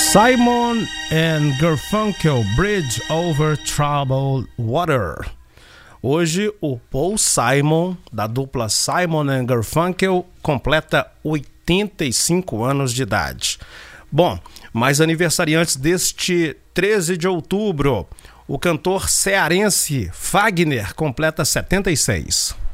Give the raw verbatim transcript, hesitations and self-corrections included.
Simon and Garfunkel, Bridge Over Troubled Water. Hoje o Paul Simon, da dupla Simon and Garfunkel, completa oitenta e cinco anos de idade. Bom, mais aniversariantes deste treze de outubro. O cantor cearense Fagner completa setenta e seis.